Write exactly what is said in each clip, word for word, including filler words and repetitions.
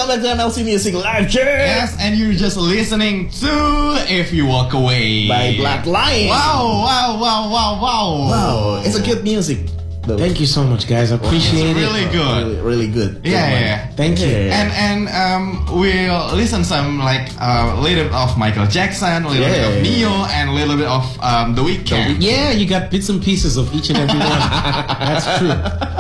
back to N L C Music Live Check. Yes, and you're just listening to If You Walk Away by Black Lion. Wow, wow, wow, wow, wow. Wow, it's a good music. Though. Thank you so much, guys. I appreciate it's really it. good. Really, really good. Yeah, good yeah, yeah. Thank you. Yeah. And and um, we'll listen some like a uh, little bit of Michael Jackson, a little Yeah. bit of Neo, and a little bit of um, The Weeknd. Yeah, you got bits and pieces of each and every one. That's true.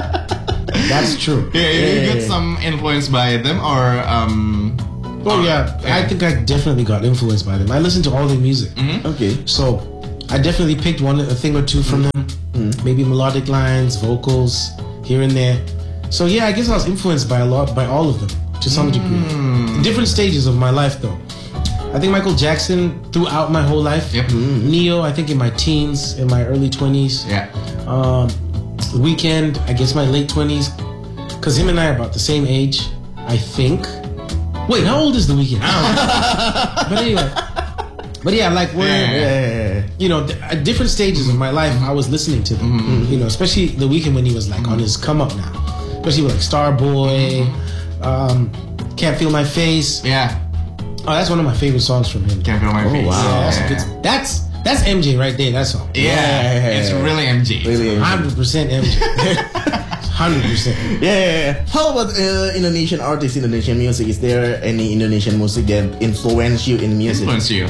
That's true. Yeah, you Yeah. got some influence by them, or um. Oh yeah, yeah. I think I definitely got influenced by them. I listen to all their music, Mhm. Okay. so I definitely picked one, a thing or two from them. Maybe melodic lines, vocals, here and there. So yeah, I guess I was influenced by a lot, by all of them to some degree. Different stages of my life, though. I think Michael Jackson throughout my whole life. Yep. Neo, I think in my teens, in my early twenties. Yeah. Um, Weekend, I guess my late twenties, because him and I are about the same age, I think. Wait, how old is The Weeknd? I don't know. But anyway, but yeah, like we're, Yeah. you know, d- at different stages of my life, I was listening to them. You know, especially The Weeknd when he was like on his come up now, especially with like Starboy, um, Can't Feel My Face. Yeah. Oh, that's one of my favorite songs from him. Can't feel my face. wow. Yeah, that's a good. That's that's M J right there. That song. Yeah, Yeah. it's really M J. Really. Hundred percent M J. Hundred percent. Yeah, yeah, yeah. How about uh, Indonesian artists, Indonesian music? Is there any Indonesian music that influence you in music? Influence you.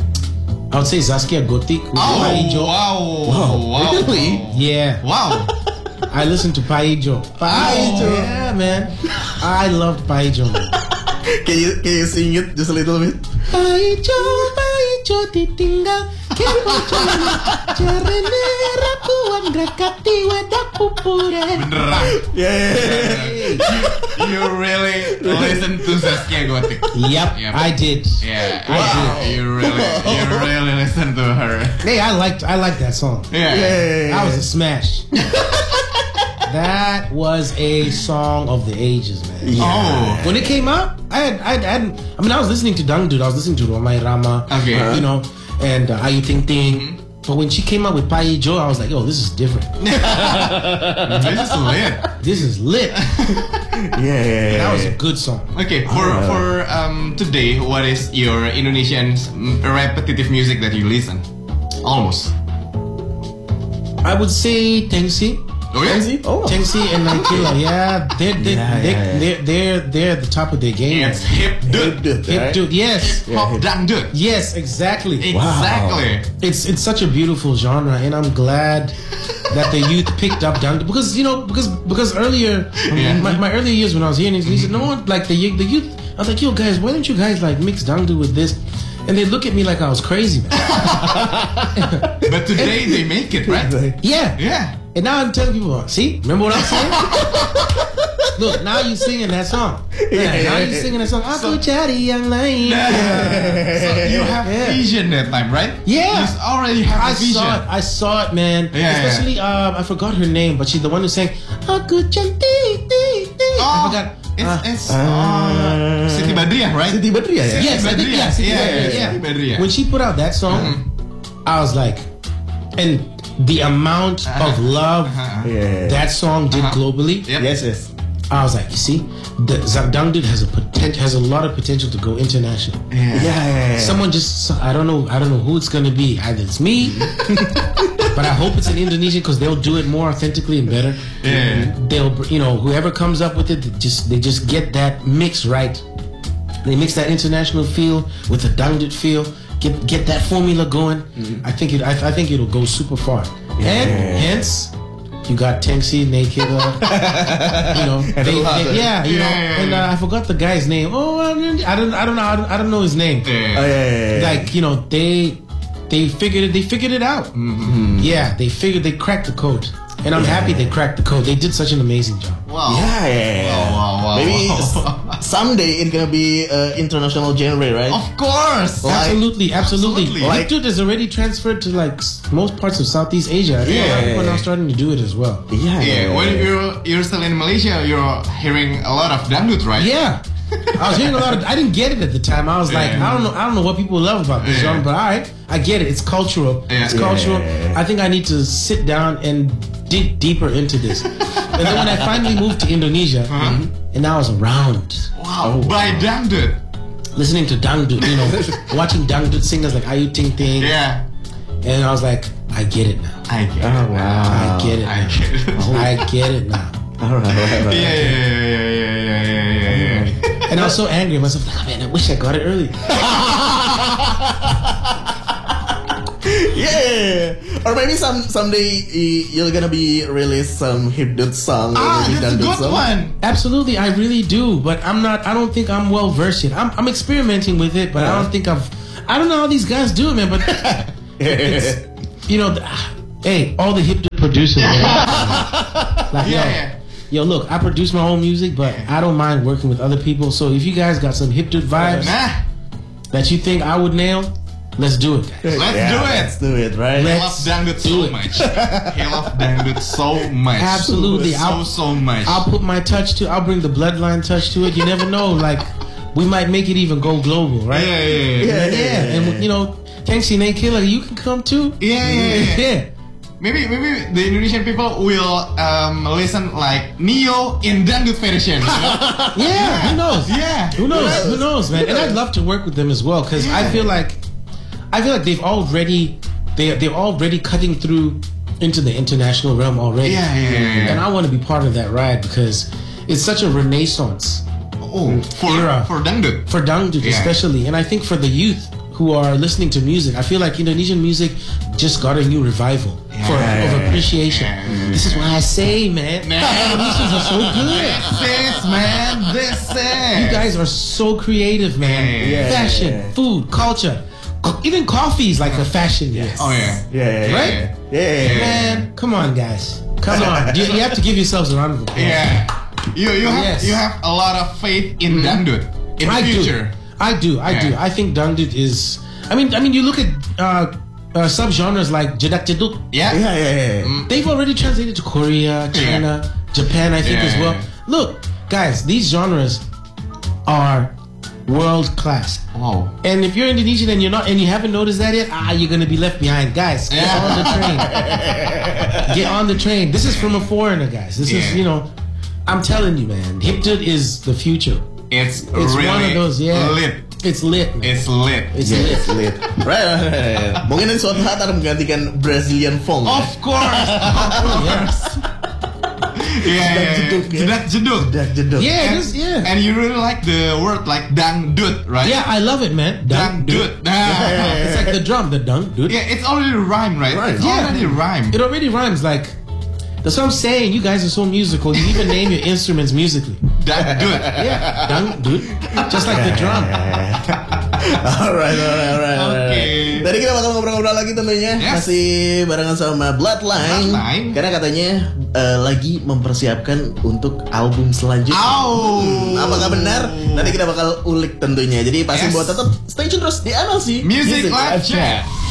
I would say Zaskia Gotik. with Oh, Paijo. wow. Wow. Really? Yeah, Wow. I listened to Paijo. Paijo. Yeah, man. I loved Paijo. Man. Can you can you sing it just a little bit? Paijo, Paijo ditinggal kepoconya jarene rapuan grakati wadah pupure. Beneran. Yeah. you, you really listen to Zaskia Gotik. Yep, Yep. I did. Yeah. I You, you really, you really listen to her. Hey, I liked I liked that song. Yeah. Yeah. That was a smash. That was a song of the ages, man. Oh. When it came out, I had, I had, I, had, I mean, I was listening to Dangdut, I was listening to Romai Rama, Okay. you know, and uh, Ayu Ting Ting. But when she came out with Pai Jo, I was like, yo, this is different. This is lit. This is lit. Yeah, yeah, yeah. That was a good song. Okay, for for um today, what is your Indonesian mm, repetitive music that you listen? Almost. I would say Tengsi. Oh yeah. Oh. Tengsi and Naikila, yeah, they're, they're, Yeah, they're, yeah, yeah. they're, they're, they're at the top of their game. It's hip dude. Dude, Hip right? dude, yes. Pop dangdut. Yes, exactly. Exactly. It's it's such a beautiful genre, and I'm glad that the youth picked up dangdut because you know because because earlier Yeah. my, my earlier years when I was here in Indonesia, no one like the y- the youth. I was like, yo guys, why don't you guys like mix dangdut with this? And they look at me like I was crazy, man. But today they make it, right? Yeah. Yeah. And now I'm telling people, see, remember what I'm saying? Look, now you singing that song. Yeah, now you singing that song. Aku cari yang lain. So you have Yeah. vision that time, right? Yeah. You already have I a vision. saw it. I saw it, man. Yeah, Especially, um, I forgot her name, but she's the one who sang Aku cantik. Oh, I forgot. It's, Uh, it's uh, Siti Badriah, right? Siti Badriah, yeah. Yes, I think, yeah, Siti Yeah, Badriah, yeah, yeah. Siti Badriah. When she put out that song, I was like, and the amount of love Yeah. that song did Uh-huh. globally, Yep. Yes, yes. I was like, you see, the Dangdut has a potent, has a lot of potential to go international. Yeah, yeah, yeah. Someone just, I don't know, I don't know who it's gonna be. Either it's me, but I hope it's in Indonesia because they'll do it more authentically and better. Yeah. They'll, you know, whoever comes up with it, they just they just get that mix right. They mix that international feel with the Dangdut feel. Get get that formula going. I think it. I, I think it'll go super far. And hence, you got Tengsi, Naked, you know, And they, a lot they- of- yeah, you Yeah, know, yeah, and yeah. uh, I forgot the guy's name. Oh, I don't, I don't, I don't know, I don't, I don't know his name. Oh, yeah, yeah, yeah. Like you know, they they figured it. They figured it out. Yeah, they figured they cracked the code, and I'm happy they cracked the code. They did such an amazing job. Wow. Yeah, yeah, yeah. Wow, wow, wow. Maybe wow. s- someday it's gonna be uh, international genre, right? Of course. Like- Absolutely, absolutely. Absolutely. Like, Dangdut is already transferred to like s- most parts of Southeast Asia. I think Yeah, a lot of people are yeah, now yeah. starting to do it as well. Yeah, Yeah, when you're you're still in Malaysia, you're hearing a lot of dangdut, right? Yeah. I was hearing a lot of. I didn't get it at the time. I was like, Yeah. I don't know. I don't know what people love about this Yeah. genre, but all right, I get it. It's cultural. Yeah. It's cultural. Yeah. I think I need to sit down and dig deeper into this. And then when I finally moved to Indonesia, Uh-huh. and I was around Wow, by Dangdut. listening to dangdut, you know, watching dangdut singers like Ayu Ting Ting, Yeah, and I was like, I get it now. I get Oh, it. wow. I get it. I Now. get it. I get it now. All right, all right, all right. Yeah, yeah, yeah, yeah, yeah, yeah, yeah, yeah. And I was so angry at myself, like, oh, man, I wish I got it early. Yeah, or maybe some someday y- you're gonna be release some hip-dut song. or Ah, maybe that's a dangdut good song. one. Absolutely, I really do, but I'm not. I don't think I'm well versed yet. I'm, I'm experimenting with it, but I don't think I've. I don't know how these guys do it, man. But it's, you know, the, hey, all the hip producers, man. like yo, Yeah, yo, look, I produce my own music, but I don't mind working with other people. So if you guys got some hip vibes Nah, that you think I would nail, let's do it, guys. let's Yeah, do it. Let's do it, right? I Let's love Dangdut do so it. much. I love Dangdut so much. Absolutely. So, I'll- so much. I'll put my touch to. I'll bring the bloodline touch to it. You never know, like we might make it even go global, Yeah, right? yeah, yeah. Yeah, Yeah, and you know, thanks, Nate Killer, you can come too. Yeah, yeah, yeah. yeah. Maybe, maybe the Indonesian people will um, listen like Neo in Dangdut version. You know? Yeah, who knows? Yeah. Who knows? knows? Who knows, man? And I'd love to work with them as well because I Yeah. feel like I feel like they've already they they're already cutting through into the international realm already. Yeah, yeah, yeah, yeah. And I want to be part of that ride because it's such a renaissance Oh, for Era. for Dangdut. for dangdut Yeah. especially, and I think for the youth who are listening to music, I feel like Indonesian music just got a new revival for Yeah. of appreciation. Yeah. This is why I say, man, Man. Indonesians are so good. This is, man. This is. You guys are so creative, man. Yeah, yeah, yeah. Fashion, Yeah, yeah. food, culture, Co- even coffee is like a fashion. Yes. Oh yeah. Yeah, yeah, yeah. Right? Yeah, yeah. Man, come on, guys. Come on. You, you have to give yourselves a round of applause. Yeah. You you have Yes. you have a lot of faith in Dangdut in I the future. do. I do. I do. Yeah. I think dangdut is. I mean, I mean, you look at uh, uh, subgenres like jedak jeduk. Yeah. Yeah, yeah, yeah. They've already translated to Korea, China, Japan, I think Yeah, as well. yeah. Look, guys, these genres are world class. Wow. And if you're Indonesian and you're not, and you haven't noticed that yet, ah, you're gonna be left behind, guys. Get Yeah. on the train. Get on the train. This is from a foreigner, guys. This is, Yeah. you know, I'm telling you, man. Hip-Dut is the future. It's, It's really one of those, yeah. lit. It's lit, man. It's lit. It's Yes, lit. lit. Right, right, right, right. Mungkin ini suatu saat akan menggantikan Brazilian funk. Of course. Yes. Yeah, yeah, yeah. jeduk, ya. Jedak jeduk. Jedak jeduk. Yeah, And, this, yeah. and you really like the word like dangdut, right? Yeah, I love it, man. Dangdut. Dangdut. It's like the drum, the dunk, dude. Yeah, it's already rhyme, right? Right. It's Yeah. already rhyme. It already rhymes. Like that's what I'm saying. You guys are so musical. You even name your instruments musically. Dangdut. Yeah, dunk, dude. Just like the drum. Alright, alright, alright, alright. Oke. Tadi kita bakal ngobrol-ngobrol lagi tentunya. Yes. Masih barengan sama Bloodline. Bloodline. Karena katanya eh, lagi mempersiapkan untuk album selanjutnya. Au. Hmm, apakah benar? Nanti kita bakal ulik tentunya. Jadi pasti Yes. buat tetap stay tune terus di N L C Music Live Chat.